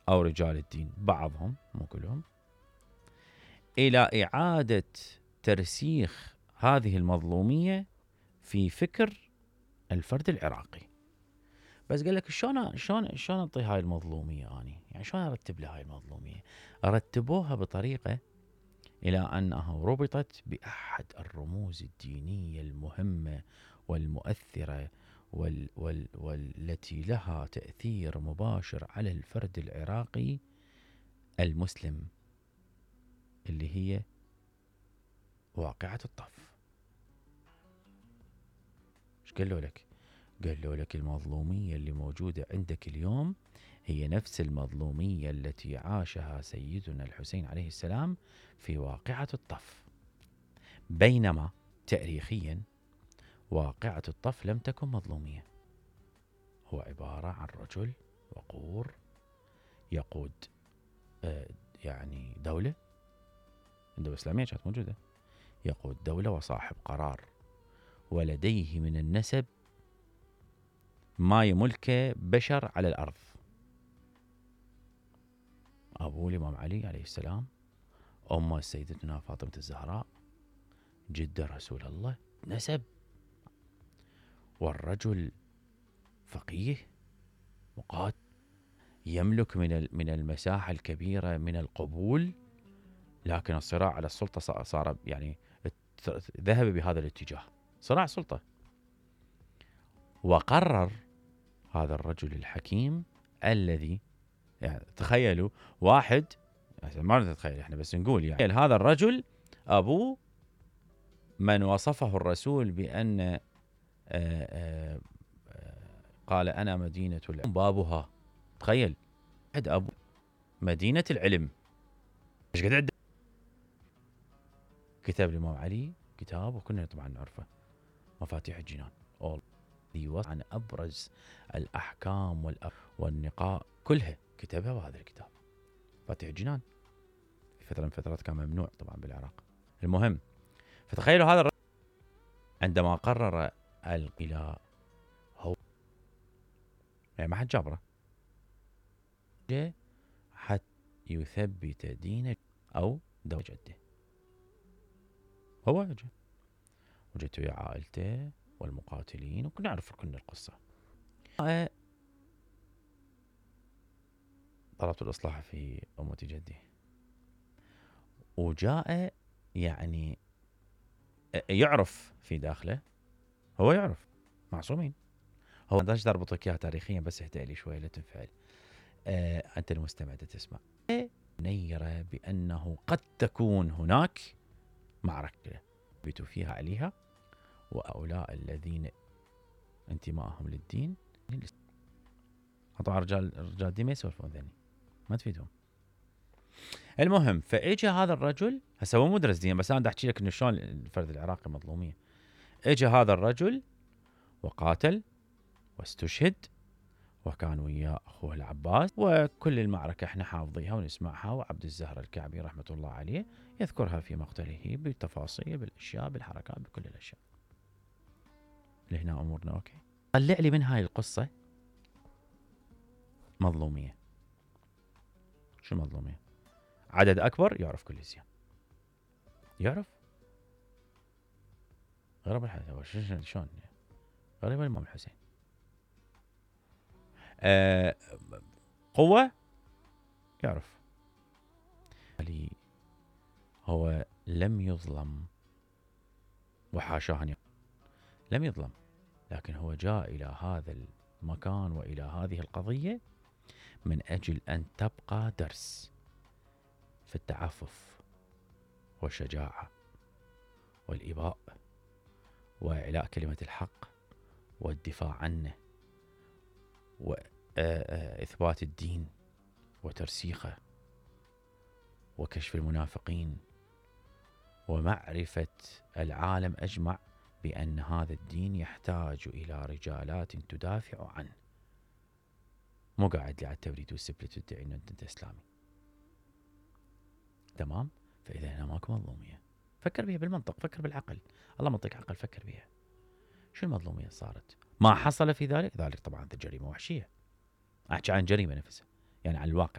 أو رجال الدين بعضهم مو كلهم إلى إعادة ترسيخ هذه المظلومية في فكر الفرد العراقي. بس قال لك شلون أعطي هاي المظلومية أني؟ يعني شلون أرتب لها هاي المظلومية؟ أرتبوها بطريقة إلى أنها ربطت بأحد الرموز الدينية المهمة والمؤثرة والتي لها تأثير مباشر على الفرد العراقي المسلم، اللي هي واقعة الطف. ايش قالوا لك؟ قالوا لك المظلومية اللي موجودة عندك اليوم هي نفس المظلومية التي عاشها سيدنا الحسين عليه السلام في واقعة الطف، بينما تاريخيا واقعة الطف لم تكن مظلومية. هو عبارة عن رجل وقور يقود يعني دولة إسلامية كانت موجودة، يقود دولة وصاحب قرار، ولديه من النسب ما يملكه بشر على الأرض. أبوه الإمام علي عليه السلام، أمه سيدتنا فاطمة الزهراء، جدة رسول الله، نسب. والرجل فقيه مقاتل، يملك من المساحة الكبيرة من القبول، لكن الصراع على السلطة صار يعني ذهب بهذا الاتجاه، صراع سلطة. وقرر هذا الرجل الحكيم الذي يعني تخيلوا واحد، ما نتخيل احنا بس نقول يعني هذا الرجل أبوه من وصفه الرسول بأن قال أنا مدينة العلم بابها. تخيل واحد أبو مدينة العلم. ايش قد كتاب الإمام علي، كتاب وكنا طبعا نعرفه، مفاتيح الجنان، عن أبرز الأحكام والنقاء كلها كتبها بهذا الكتاب، مفاتيح الجنان. في فترة من فترات كان ممنوع طبعا بالعراق. المهم، فتخيلوا هذا الرجل عندما قرر القلاء هو يعني ما حد جابره، جاء حتى يثبت دين أو دولة جده. هو جاء وجدت ويا عائلته والمقاتلين، وكنا نعرف كل القصة. طلبت الإصلاح في أمة جدي، وجاء يعني يعرف في داخله، هو يعرف معصومين. هو ما اقدرش اربطك اياها تاريخيا، بس اهدأ لي شوي لا تنفعل. انت المستمع تسمع نيرة بانه قد تكون هناك معركة بيتوا فيها عليها، وهؤلاء الذين انتمائهم للدين طبعا رجال الدين ما يسولفون ذني، ما تفيدهم. المهم، فاجى هذا الرجل، هسه هو مدرس دين بس انا احكي لك انه شلون الفرد العراقي مظلوميه. اجى هذا الرجل وقاتل واستشهد، وكان وياه اخوه العباس، وكل المعركه احنا حافظيها ونسمعها، وعبد الزهر الكعبي رحمه الله عليه يذكرها في مقتله بالتفاصيل، بالاشياء، بالحركات، بكل الاشياء. لهنا امورنا اوكي. طلع لي من هاي القصه مظلوميه. شو مظلوميه؟ عدد اكبر يعرف كل زين، يعرف غرب الحسين. شلون غريب الإمام الحسين. قوة يعرف. هو لم يظلم، وحاشاه أن لم يظلم، لكن هو جاء إلى هذا المكان وإلى هذه القضية من أجل أن تبقى درس في التعفف والشجاعة والإباء وإعلاء كلمة الحق والدفاع عنه وإثبات الدين وترسيخه وكشف المنافقين ومعرفة العالم أجمع بأن هذا الدين يحتاج إلى رجالات تدافع عنه. مو قاعد لي على التبريد والسبلت تدعي أن أنت إسلامي. تمام؟ فإذا هنا ماكو مظلومية. فكر بها بالمنطق، فكر بالعقل، الله منطق عقل، فكر بها. شو المظلومية صارت؟ ما حصل في ذلك طبعا جريمة وحشية. أحكي عن جريمة نفسها، يعني عن الواقع.